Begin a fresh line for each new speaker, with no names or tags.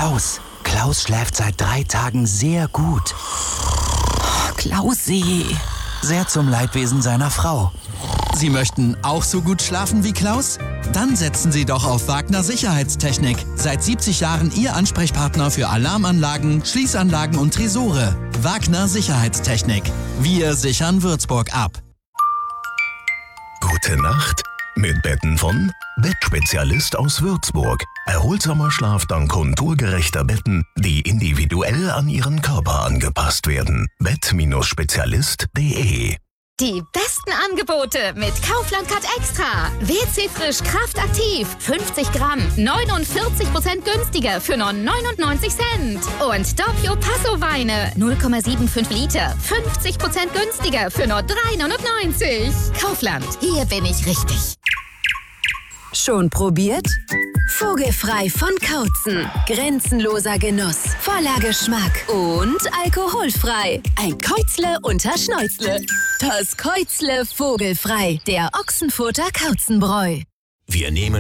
Klaus. Klaus schläft seit 3 Tagen sehr gut.
Klausi.
Sehr zum Leidwesen seiner Frau.
Sie möchten auch so gut schlafen wie Klaus? Dann setzen Sie doch auf Wagner Sicherheitstechnik. Seit 70 Jahren Ihr Ansprechpartner für Alarmanlagen, Schließanlagen und Tresore. Wagner Sicherheitstechnik. Wir sichern Würzburg ab.
Gute Nacht mit Betten von Bettspezialist aus Würzburg. Erholsamer Schlaf dank konturgerechter Betten, die individuell an Ihren Körper angepasst werden. Bett-spezialist.de.
Die besten Angebote mit Kaufland Cut Extra. WC Frisch Kraftaktiv. 50 Gramm. 49% günstiger für nur 99 Cent. Und Doppio Passo Weine. 0,75 Liter. 50% günstiger für nur 3,99. Kaufland. Hier bin ich richtig.
Schon probiert? Vogelfrei von Kautzen. Grenzenloser Genuss, voller Geschmack und alkoholfrei. Ein Käuzle unter Schnäuzle. Das Käuzle vogelfrei. Der Ochsenfurter Kauzenbräu.
Wir nehmen